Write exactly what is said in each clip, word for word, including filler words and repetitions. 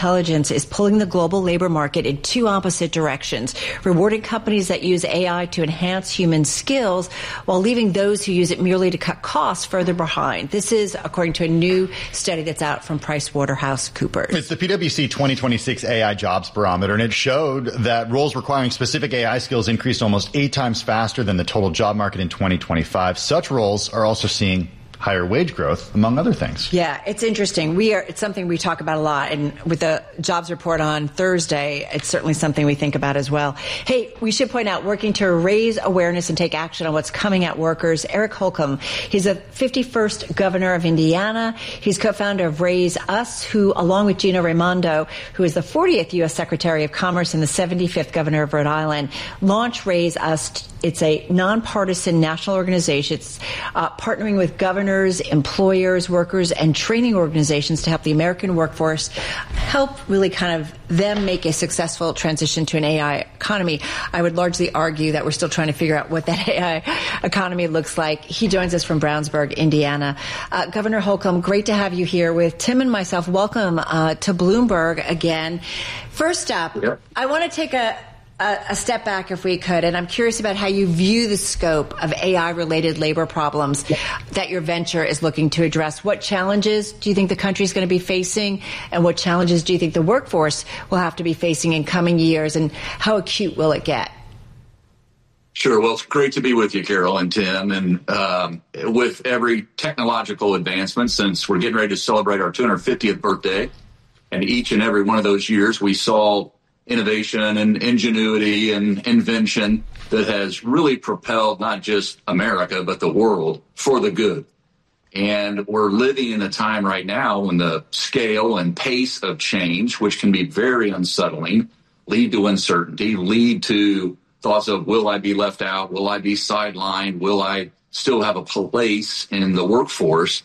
intelligence is pulling the global labor market in two opposite directions, rewarding companies that use A I to enhance human skills while leaving those who use it merely to cut costs further behind. This is according to a new study that's out from PricewaterhouseCoopers. It's the P W C twenty twenty-six A I Jobs Barometer, and it showed that roles requiring specific A I skills increased almost eight times faster than the total job market in twenty twenty-five. Such roles are also seeing higher wage growth, among other things. Yeah, it's interesting. We are, it's something we talk about a lot. And with the jobs report on Thursday, it's certainly something we think about as well. Hey, we should point out, working to raise awareness and take action on what's coming at workers, Eric Holcomb. He's the fifty-first governor of Indiana. He's co-founder of Raise Us, who, along with Gina Raimondo, who is the fortieth U S Secretary of Commerce and the seventy-fifth governor of Rhode Island, launched Raise Us. It's a nonpartisan national organization. It's uh, partnering with governors, employers, workers, and training organizations to help the American workforce help really kind of them make a successful transition to an A I economy. I would largely argue that we're still trying to figure out what that A I economy looks like. He joins us from Brownsburg, Indiana. Uh, Governor Holcomb, great to have you here with Tim and myself. Welcome uh, to Bloomberg again. First up, yep. I want to take a a step back, if we could, and I'm curious about how you view the scope of A I-related labor problems that your venture is looking to address. What challenges do you think the country is going to be facing, and what challenges do you think the workforce will have to be facing in coming years, and how acute will it get? Sure. Well, it's great to be with you, Carol and Tim. And um, with every technological advancement, since we're getting ready to celebrate our two hundred fiftieth birthday, and each and every one of those years we saw innovation and ingenuity and invention that has really propelled not just America, but the world for the good. And we're living in a time right now when the scale and pace of change, which can be very unsettling, lead to uncertainty, lead to thoughts of, will I be left out? Will I be sidelined? Will I still have a place in the workforce?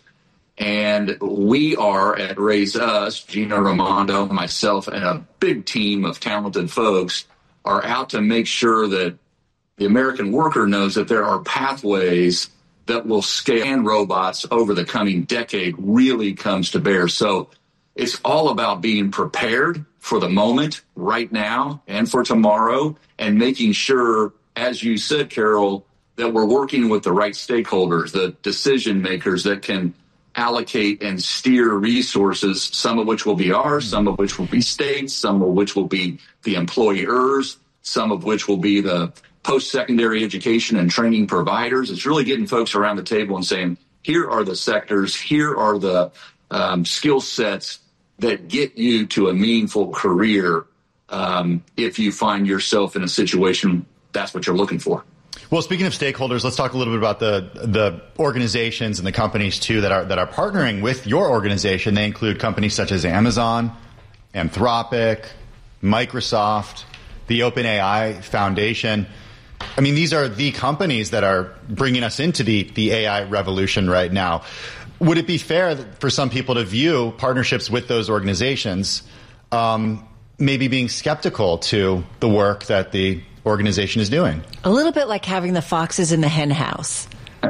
And we are at Raise Us, Gina Raimondo, myself, and a big team of talented folks are out to make sure that the American worker knows that there are pathways that will scale, and robots over the coming decade really comes to bear. So it's all about being prepared for the moment right now and for tomorrow, and making sure, as you said, Carol, that we're working with the right stakeholders, the decision makers that can allocate and steer resources, some of which will be ours, some of which will be states, some of which will be the employers, some of which will be the post-secondary education and training providers. It's really getting folks around the table and saying, here are the sectors, here are the um, skill sets that get you to a meaningful career um, if you find yourself in a situation that's what you're looking for. Well, speaking of stakeholders, let's talk a little bit about the the organizations and the companies, too, that are that are partnering with your organization. They include companies such as Amazon, Anthropic, Microsoft, the OpenAI Foundation. I mean, these are the companies that are bringing us into the, the A I revolution right now. Would it be fair for some people to view partnerships with those organizations um, maybe being skeptical to the work that the organization is doing? A little bit like having the foxes in the hen house.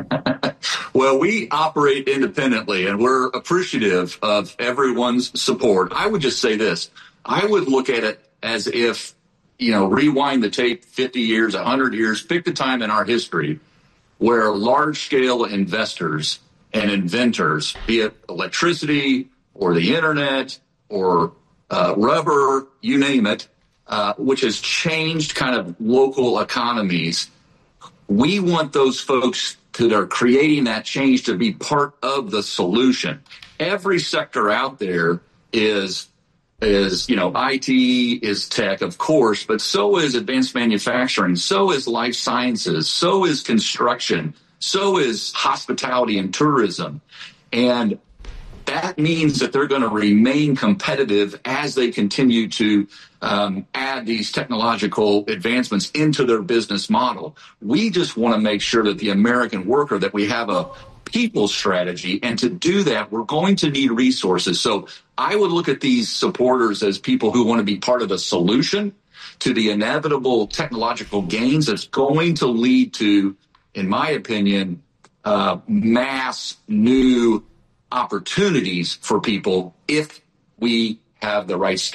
Well, we operate independently, and we're appreciative of everyone's support. I would just say this. I would look at it as if, you know, rewind the tape fifty years, one hundred years, pick the time in our history where large-scale investors and inventors, be it electricity or the internet or uh, rubber, you name it, Uh, which has changed kind of local economies. We want those folks that are creating that change to be part of the solution. Every sector out there is, is, you know, I T is tech, of course, but so is advanced manufacturing, so is life sciences, so is construction, so is hospitality and tourism. And that means that they're going to remain competitive as they continue to um, add these technological advancements into their business model. We just want to make sure that the American worker, that we have a people strategy. And to do that, we're going to need resources. So I would look at these supporters as people who want to be part of the solution to the inevitable technological gains that's going to lead to, in my opinion, uh, mass new opportunities for people if we have the right skills.